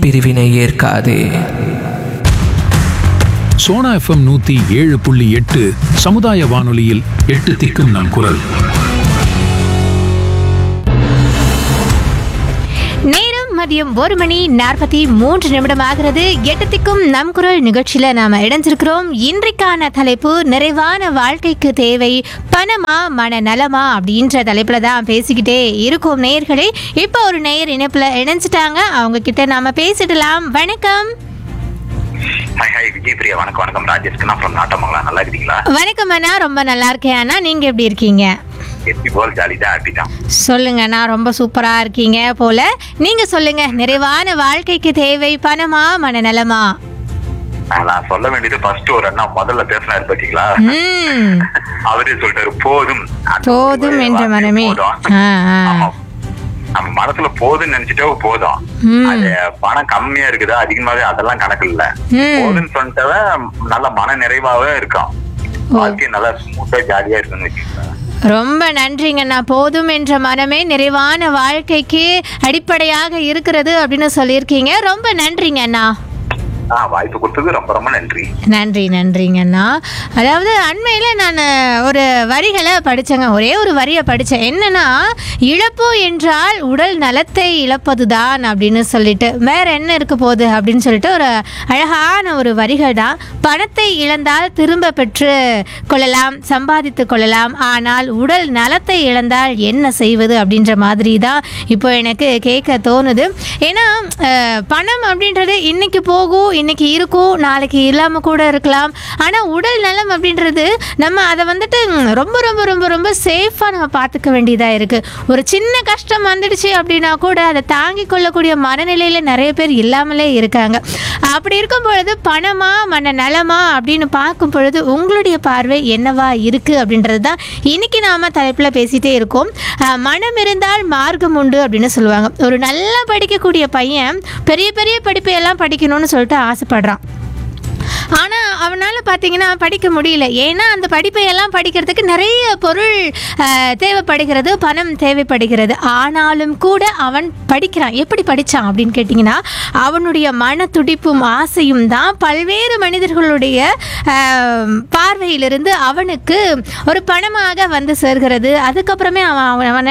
பிரிவினை ஏற்காதே. சோனா FM 107.8 சமுதாய வானொலியில் 8 திக்கும் நம் குரல். நேரம் மதியம் 1:43 ஆகிறது. 8 திக்கும் நம் குரல் நிகழ்ச்சியில நாம இணைஞ்சிருக்கிறோம். இன்றைக்கான தலைப்பு நிறைவான வாழ்க்கைக்கு தேவை பணமா மனநலமா அப்படின்ற தலைப்புல தான் பேசிக்கிட்டே இருக்கோம் நேயர்களே. இப்போ ஒரு நேயர் இணைப்புல இணைஞ்சிட்டாங்க, அவங்க கிட்ட நாம பேசிடலாம். வணக்கம். ஹாய் விஜய் பிரியா. வணக்கம். ராஜேஷ் கண்ணா ஃப்ரம் நாட்டமங்கலம். நல்லா இருக்கீங்களா? வணக்கம் அண்ணா, ரொம்ப நல்லா இருக்கேன் அண்ணா. நீங்க எப்படி இருக்கீங்க? எப்படி போல் ஜாலிதான் ஹாப்பிதான். சொல்லுங்க அண்ணா, ரொம்ப சூப்பரா இருக்கீங்க போல. நீங்க சொல்லுங்க, நிறைவான வாழ்க்கைக்கு தேவை பணமா மனநலமா? நான் சொல்ல வேண்டியது ஃபர்ஸ்ட் ஒரு அண்ணா முதல்ல பேசினாரு பாத்தீங்களா, அவரே சொல்லிட்டாரு போதும் என்ற மனமே. நம்ம மனசுல போதுன்னு நினைச்சிட்டே போதும். அது பணம் கம்மியா இருக்குதா அதிகமாவே அதெல்லாம் கணக்கு இல்ல. போதுன்னு சொல்லிட்டவன் நல்ல மன நிறைவாவே இருக்கும், வாழ்க்கை நல்லா ஸ்மூத்தா ஜாலியா இருக்குன்னு வச்சுக்கோங்க. ரொம்ப நன்றிங்கண்ணா. போதும் என்ற மனமே நிறைவான வாழ்க்கைக்கு அடிப்படையாக இருக்கிறது அப்படின்னு சொல்லியிருக்கீங்க. ரொம்ப நன்றிங்க அண்ணா. வாய்ப்பு கொடுத்தது ரொம்ப ரொம்ப நன்றிங்கண்ணா. அதாவது அண்மையில நான் ஒரு வரிகளை படிச்சேங்க, ஒரே ஒரு வரியை படித்தேன். என்னன்னா, இழப்பு என்றால் உடல் நலத்தை இழப்பதுதான் அப்படின்னு சொல்லிட்டு வேற என்ன இருக்க போகுது அப்படின்னு சொல்லிட்டு ஒரு அழகான ஒரு வரிகள் தான். பணத்தை இழந்தால் திரும்ப பெற்று கொள்ளலாம், சம்பாதித்து கொள்ளலாம், ஆனால் உடல் நலத்தை இழந்தால் என்ன செய்வது அப்படின்ற மாதிரி தான் இப்போ எனக்கு கேட்க தோணுது. ஏன்னா பணம் அப்படின்றது இன்னைக்கு போகும், இன்னைக்கு இருக்கும், நாளைக்கு இல்லாமல் கூட இருக்கலாம். ஆனால் உடல் நலம் அப்படின்றது நம்ம அதை வந்துட்டு ரொம்ப ரொம்ப ரொம்ப ரொம்ப சேஃபாக நம்ம பார்த்துக்க வேண்டியதாக இருக்குது. ஒரு சின்ன கஷ்டம் வந்துடுச்சு அப்படின்னா கூட அதை தாங்கி கொள்ளக்கூடிய மனநிலையில் நிறைய பேர் இல்லாமலே இருக்காங்க. அப்படி இருக்கும் பொழுது பணமா மனநலமா அப்படின்னு பார்க்கும் பொழுது உங்களுடைய பார்வை என்னவா இருக்குது அப்படின்றது தான் இன்னைக்கு நாம் தலைப்பில் பேசிகிட்டே இருக்கோம். மனம் இருந்தால் மார்க்கம் உண்டு அப்படின்னு சொல்லுவாங்க. ஒரு நல்லா படிக்கக்கூடிய பையன் பெரிய பெரிய படிப்பையெல்லாம் படிக்கணும்னு சொல்லிட்டு ஆசைப்படுறான். ஆனால் அவனால் பார்த்தீங்கன்னா படிக்க முடியல. ஏன்னா அந்த படிப்பையெல்லாம் படிக்கிறதுக்கு நிறைய பொருள் தேவைப்படுகிறது, பணம் தேவைப்படுகிறது. ஆனாலும் கூட அவன் படிக்கிறான். எப்படி படித்தான் அப்படின்னு கேட்டிங்கன்னா, அவனுடைய மன துடிப்பும் ஆசையும் தான் பல்வேறு மனிதர்களுடைய பார்வையிலிருந்து அவனுக்கு ஒரு பணமாக வந்து சேர்கிறது. அதுக்கப்புறமே அவன்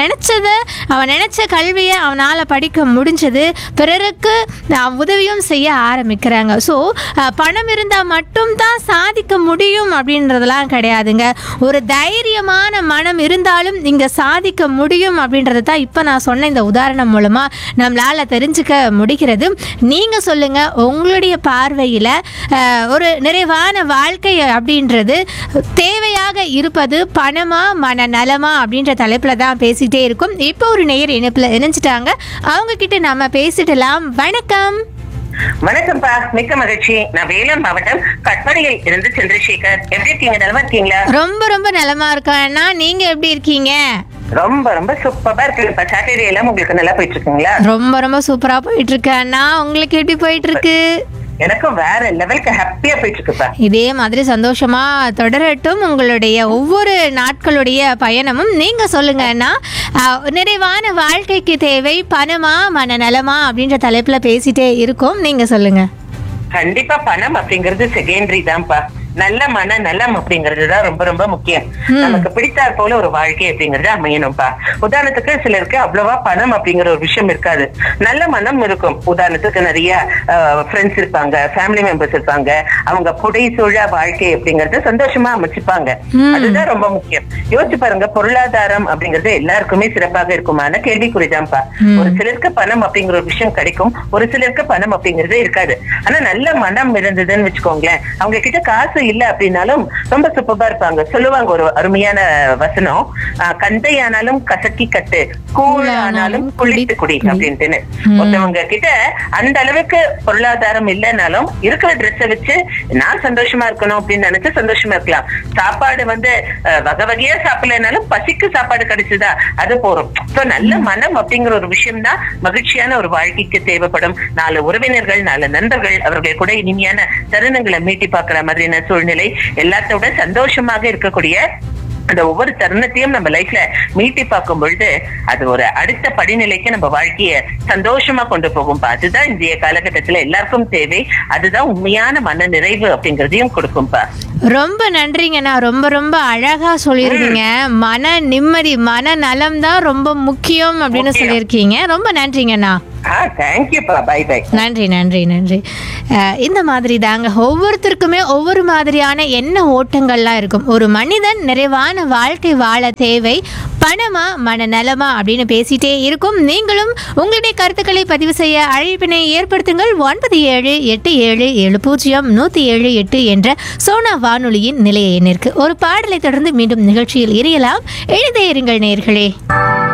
நினச்ச கல்வியை அவனால் படிக்க முடிஞ்சது. பிறருக்கு உதவியும் செய்ய ஆரம்பிக்கிறாங்க. ஸோ பணம் இருந்தால் மட்டும்தான் சாதிக்க முடியும் அப்படின்றதெல்லாம் கிடையாதுங்க. ஒரு தைரியமான மனம் இருந்தாலும் இங்கே சாதிக்க முடியும் அப்படின்றது தான் இப்போ நான் சொன்ன இந்த உதாரணம் மூலமாக நம்மளால் தெரிஞ்சுக்க முடிகிறது. நீங்கள் சொல்லுங்கள், உங்களுடைய பார்வையில் ஒரு நிறைவான வாழ்க்கை அப்படின்றது தேவையாக இருப்பது பணமா மனநலமா அப்படின்ற தலைப்பில் தான் பேசிகிட்டே இருக்கும். இப்போ ஒரு நேயர் இணைப்பில் இணைஞ்சிட்டாங்க, அவங்க கிட்ட நாம பேசிடலாம். வணக்கம். வணக்கம்ப்பா, மிக்க மகிழ்ச்சி. நான் வேலூர் மாவட்டம் கட்பாடியில் இருந்து சந்திரசேகர். எப்படி இருக்கீங்க? நலமா இருக்கீங்களா? ரொம்ப ரொம்ப நலமா இருக்கேன்னா, நீங்க எப்படி இருக்கீங்க? ரொம்ப ரொம்ப சூப்பரா இருக்கு. சாட்டர்டே எல்லாம் உங்களுக்கு நல்லா போயிட்டு இருக்குங்களா? ரொம்ப ரொம்ப சூப்பரா போயிட்டு இருக்கு அண்ணா. உங்களுக்கு எப்படி போயிட்டு இருக்கு? எனக்கும் வேற லெவலுக்கு ஹாப்பியா போயிட்டு இருக்குப்பா. இதே மாதிரி சந்தோஷமா தொடரட்டும் உங்களுடைய ஒவ்வொரு நாட்களுடைய பயணமும். நீங்க சொல்லுங்கன்னா, நிறைவான வாழ்க்கைக்கு தேவை பணமா மனநலமா அப்படின்ற தலைப்புல பேசிட்டே இருக்கோம். நீங்க சொல்லுங்க. கண்டிப்பா பணம் அப்படிங்கறது செகண்டரி தான்ப்பா. நல்ல மன நலம் அப்படிங்கிறது தான் ரொம்ப ரொம்ப முக்கியம். நமக்கு பிடித்தாற் போல ஒரு வாழ்க்கை அப்படிங்கறது அமையணும்ப்பா. உதாரணத்துக்கு சிலருக்கு அவ்வளவா பணம் அப்படிங்கிற ஒரு விஷயம் இருக்காது, நல்ல மனம் இருக்கும். உதாரணத்துக்கு நிறைய ஃப்ரெண்ட்ஸ் இருப்பாங்க, ஃபேமிலி மெம்பர்ஸ் இருப்பாங்க, அவங்க புடைசூழ வாழ்க்கை அப்படிங்கறத சந்தோஷமா அமைச்சுப்பாங்க. அதுதான் ரொம்ப முக்கியம். யோசிச்சு பாருங்க, பொருளாதாரம் அப்படிங்கறது எல்லாருக்குமே சிறப்பாக இருக்குமான கேள்விக்குறிதான்ப்பா. ஒரு சிலருக்கு பணம் அப்படிங்கிற ஒரு விஷயம் கிடைக்கும், ஒரு சிலருக்கு பணம் அப்படிங்கறது இருக்காது. ஆனா நல்ல மனம் இருந்ததுன்னு வச்சுக்கோங்களேன், அவங்க கிட்ட காசு இல்ல அப்படின்னாலும் ரொம்ப சூப்பரா இருப்பாங்க. சொல்லுவாங்க ஒரு அருமையான வசனம், கந்தையானாலும் கசக்கி கட்டு, கூழானாலும் குளித்து குடி அப்படின்ட்டு. ஒருத்தவங்க கிட்ட அந்த அளவுக்கு பொருளாதாரம் இல்லைனாலும் இருக்கிற ட்ரெஸ்ஸை வச்சு நான் சந்தோஷமா இருக்கணும் அப்படின்னு நினைச்சு சந்தோஷமா இருக்கலாம். சாப்பாடு வகை வகையா சாப்பிடலனாலும் பசிக்கு சாப்பாடு கிடைச்சதா அது போறோம். நல்ல மனம் அப்படிங்கிற ஒரு விஷயம் தான் மகிழ்ச்சியான ஒரு வாழ்க்கைக்கு தேவைப்படும். 4 உறவினர்கள் 4 நண்பர்கள் அவர்கள் கூட இனிமையான தருணங்களை மீட்டி பார்க்கிற மாதிரியான சூழ்நிலை, எல்லாத்தோட சந்தோஷமாக இருக்கக்கூடிய அந்த ஒவ்வொரு தருணத்தையும் நம்ம லைஃப்ல மீட்டி பார்க்கும் பொழுது அது ஒரு அடுத்த படிநிலைக்கு நம்ம வாழ்க்கைய சந்தோஷமா கொண்டு போகும்பா. அதுதான் இந்திய காலகட்டத்துல எல்லாருக்கும் தேவை. அதுதான் உண்மையான மன நிறைவு அப்படிங்கறதையும் கொடுக்கும்பா. ரொம்ப நன்றிங்கண்ணா. ரொம்ப ரொம்ப அழகா சொல்லியிருக்கீங்க. மன நிம்மதி, மன நலம் தான் ரொம்ப முக்கியம் அப்படின்னு சொல்லியிருக்கீங்க. ரொம்ப நன்றிங்கண்ணா. தேங்க்யூப்பா. By by. நன்றி நன்றி நன்றி. இந்த மாதிரி தாங்க ஒவ்வொருத்தருக்குமே ஒவ்வொரு மாதிரியான எண்ண ஓட்டங்கள்லாம் இருக்கும். ஒரு மனிதன் நிறைவான வாழ்க்கை வாழ தேவை பணமா மனநலமா அப்படின்னு பேசிட்டே இருக்கும். நீங்களும் உங்களுடைய கருத்துக்களை பதிவு செய்ய அழைப்பினை ஏற்படுத்துங்கள். 9787700178 என்ற சோனா வானொலியின் நிலைய எண்ணிற்கு. ஒரு பாடலை தொடர்ந்து மீண்டும் நிகழ்ச்சியில் இணையலாம். எழுதே இருங்கள் நேயர்களே.